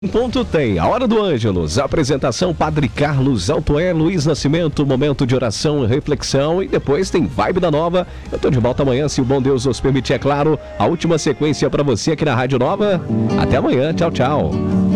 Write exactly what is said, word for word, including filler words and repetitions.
Um ponto tem a Hora do Ângelus, apresentação Padre Carlos Altoé, Luiz Nascimento, momento de oração e reflexão, e depois tem Vibe da Nova. Eu tô de volta amanhã, se o bom Deus nos permitir, é claro. A última sequência para você aqui na Rádio Nova. Até amanhã, tchau, tchau.